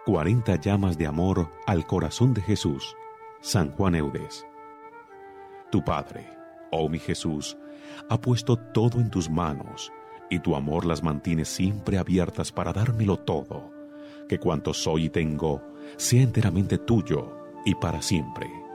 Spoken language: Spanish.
40 llamas de amor al corazón de Jesús. San Juan Eudes. Tu Padre, oh mi Jesús, ha puesto todo en tus manos, y tu amor las mantiene siempre abiertas para dármelo todo, que cuanto soy y tengo sea enteramente tuyo y para siempre.